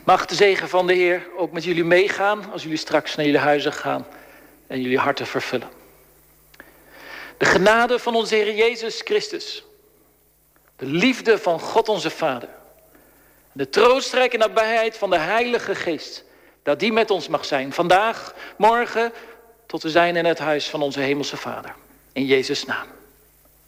Mag de zegen van de Heer ook met jullie meegaan als jullie straks naar jullie huizen gaan en jullie harten vervullen. De genade van onze Heer Jezus Christus, de liefde van God onze Vader, de troostrijke nabijheid van de Heilige Geest, dat die met ons mag zijn, vandaag, morgen, tot we zijn in het huis van onze Hemelse Vader. In Jezus' naam.